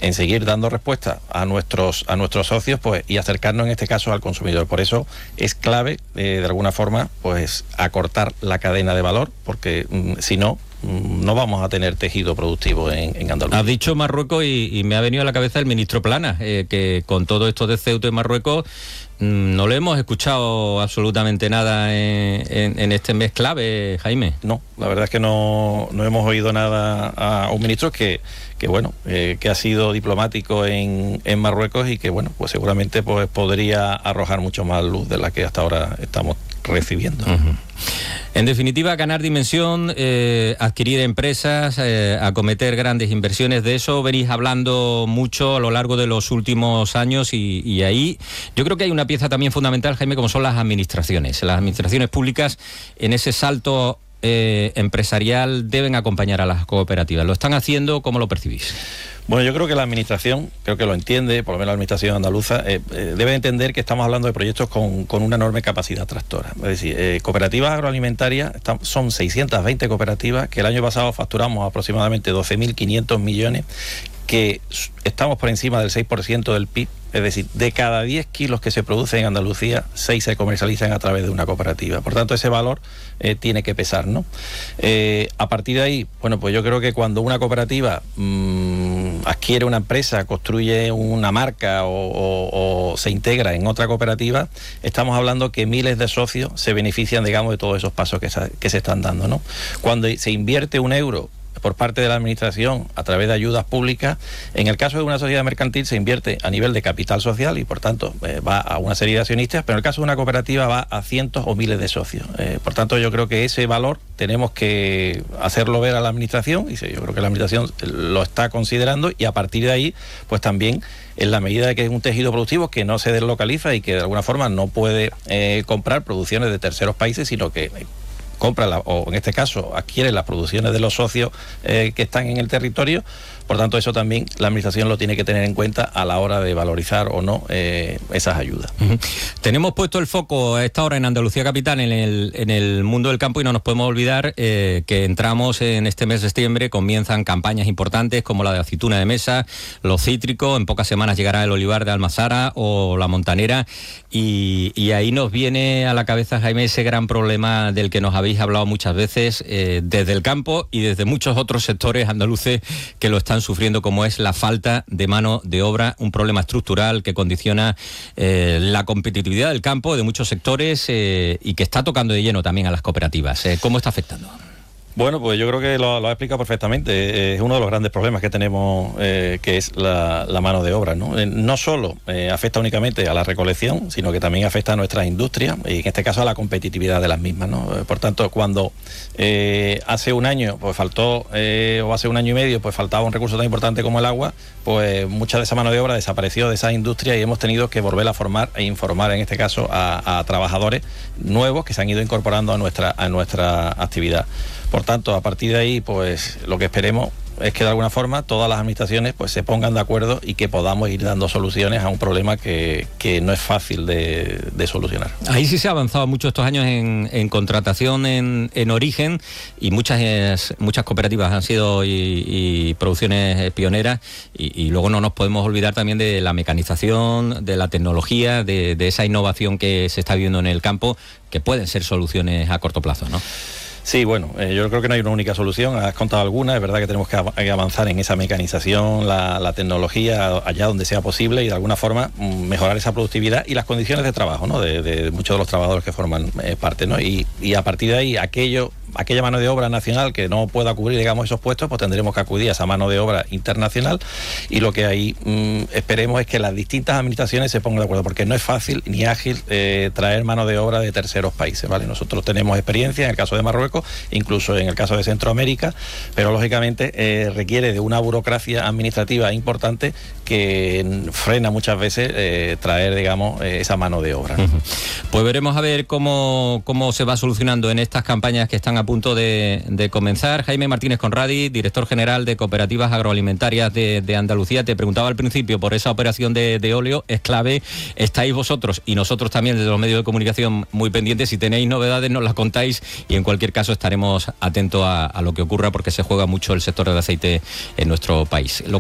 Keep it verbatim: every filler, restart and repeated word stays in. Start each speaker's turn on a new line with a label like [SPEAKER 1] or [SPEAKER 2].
[SPEAKER 1] en seguir dando respuesta a nuestros a nuestros socios, pues, y acercarnos en este caso al consumidor. Por eso es clave, eh, de alguna forma, pues acortar la cadena de valor, porque mm, si no, no vamos a tener tejido productivo en, en Andalucía.
[SPEAKER 2] Has dicho Marruecos y, y me ha venido a la cabeza el ministro Planas, eh, que con todo esto de Ceuta y Marruecos mmm, no le hemos escuchado absolutamente nada en, en, en este mes clave, Jaime.
[SPEAKER 1] No, la verdad es que no, no hemos oído nada a un ministro que, que bueno, eh, que ha sido diplomático en, en Marruecos y que, bueno, pues seguramente pues podría arrojar mucho más luz de la que hasta ahora estamos recibiendo.
[SPEAKER 2] Uh-huh. En definitiva, ganar dimensión, eh, adquirir empresas, eh, acometer grandes inversiones, de eso venís hablando mucho a lo largo de los últimos años y, y ahí yo creo que hay una pieza también fundamental, Jaime, como son las administraciones. Las administraciones públicas en ese salto eh, empresarial deben acompañar a las cooperativas. ¿Lo están haciendo? ¿Cómo lo percibís?
[SPEAKER 1] Bueno, yo creo que la administración, creo que lo entiende, por lo menos la administración andaluza, eh, eh, debe entender que estamos hablando de proyectos con, con una enorme capacidad tractora. Es decir, eh, cooperativas agroalimentarias, están, son seiscientas veinte cooperativas, que el año pasado facturamos aproximadamente doce mil quinientos millones, que estamos por encima del seis por ciento del P I B, es decir, de cada diez kilos que se producen en Andalucía, seis se comercializan a través de una cooperativa. Por tanto, ese valor eh, tiene que pesar, ¿no? Eh, a partir de ahí, bueno, pues yo creo que cuando una cooperativa mmm, adquiere una empresa, construye una marca o, o, o se integra en otra cooperativa, estamos hablando que miles de socios se benefician, digamos, de todos esos pasos que se, que se están dando, ¿no? Cuando se invierte un euro por parte de la administración a través de ayudas públicas, en el caso de una sociedad mercantil se invierte a nivel de capital social y por tanto eh, va a una serie de accionistas, pero en el caso de una cooperativa va a cientos o miles de socios. Eh, por tanto, yo creo que ese valor tenemos que hacerlo ver a la administración y sí, yo creo que la administración lo está considerando y a partir de ahí, pues también en la medida de que es un tejido productivo que no se deslocaliza y que de alguna forma no puede eh, comprar producciones de terceros países, sino que compra la, o en este caso adquiere las producciones de los socios eh, que están en el territorio. Por tanto, eso también la administración lo tiene que tener en cuenta a la hora de valorizar o no eh, esas ayudas.
[SPEAKER 2] Uh-huh. Tenemos puesto el foco a esta hora en Andalucía Capital, en el, en el mundo del campo, y no nos podemos olvidar eh, que entramos en este mes de septiembre, comienzan campañas importantes como la de aceituna de mesa, los cítricos, en pocas semanas llegará el olivar de Almazara o la montanera, y, y ahí nos viene a la cabeza, Jaime, ese gran problema del que nos habéis hablado muchas veces eh, desde el campo y desde muchos otros sectores andaluces que lo están sufriendo, como es la falta de mano de obra, un problema estructural que condiciona eh, la competitividad del campo de muchos sectores eh, y que está tocando de lleno también a las cooperativas. Eh, ¿Cómo está afectando?
[SPEAKER 1] Bueno, pues yo creo que lo, lo ha explicado perfectamente. Eh, es uno de los grandes problemas que tenemos, eh, que es la, la mano de obra, ¿no? Eh, no solo eh, afecta únicamente a la recolección, sino que también afecta a nuestras industrias y en este caso a la competitividad de las mismas, ¿no? Eh, por tanto, cuando eh, hace un año pues faltó, eh, o hace un año y medio, pues faltaba un recurso tan importante como el agua, pues mucha de esa mano de obra desapareció de esa industria y hemos tenido que volver a formar e informar, en este caso, a, a trabajadores nuevos que se han ido incorporando a nuestra, a nuestra actividad. Por tanto, a partir de ahí, pues lo que esperemos es que de alguna forma todas las administraciones pues se pongan de acuerdo y que podamos ir dando soluciones a un problema que, que no es fácil de, de solucionar. Ahí
[SPEAKER 2] sí se ha avanzado mucho estos años en, en contratación en, en origen y muchas muchas cooperativas han sido y, y producciones pioneras y, y luego no nos podemos olvidar también de la mecanización, de la tecnología, de, de esa innovación que se está viendo en el campo, que pueden ser soluciones a corto plazo, ¿no?
[SPEAKER 1] Sí, bueno, eh, yo creo que no hay una única solución, has contado alguna, es verdad que tenemos que, av- que avanzar en esa mecanización, la, la tecnología allá donde sea posible y de alguna forma mm, mejorar esa productividad y las condiciones de trabajo, ¿no? de, de muchos de los trabajadores que forman eh, parte, ¿no? Y, y a partir de ahí, aquello, aquella mano de obra nacional que no pueda cubrir, digamos, esos puestos, pues tendremos que acudir a esa mano de obra internacional y lo que ahí mm, esperemos es que las distintas administraciones se pongan de acuerdo, porque no es fácil ni ágil eh, traer mano de obra de terceros países, ¿vale? Nosotros tenemos experiencia en el caso de Marruecos, incluso en el caso de Centroamérica, pero lógicamente eh, requiere de una burocracia administrativa importante que frena muchas veces eh, traer, digamos, eh, esa mano de obra.
[SPEAKER 2] Uh-huh. Pues veremos a ver cómo, cómo se va solucionando en estas campañas que están a punto de, de comenzar. Jaime Martínez Conradi, director general de Cooperativas Agroalimentarias de, de Andalucía. Te preguntaba al principio por esa operación de, de óleo, es clave. Estáis vosotros y nosotros también desde los medios de comunicación muy pendientes. Si tenéis novedades nos las contáis y en cualquier caso estaremos atentos a, a lo que ocurra porque se juega mucho el sector del aceite en nuestro país. Lo